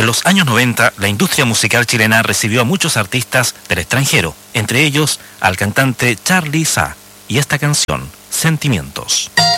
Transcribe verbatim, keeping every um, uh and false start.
En los años noventa, la industria musical chilena recibió a muchos artistas del extranjero, entre ellos al cantante Charly Sa, y esta canción, Sentimientos.